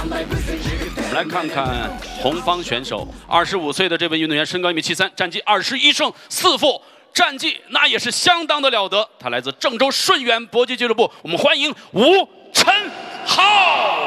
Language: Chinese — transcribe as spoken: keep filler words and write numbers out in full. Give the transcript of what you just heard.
我们来看看红方选手，二十五岁的这位运动员，身高一米七三，战绩二十一胜四负，战绩那也是相当的了得。他来自郑州顺源搏击俱乐部，我们欢迎吴晨浩。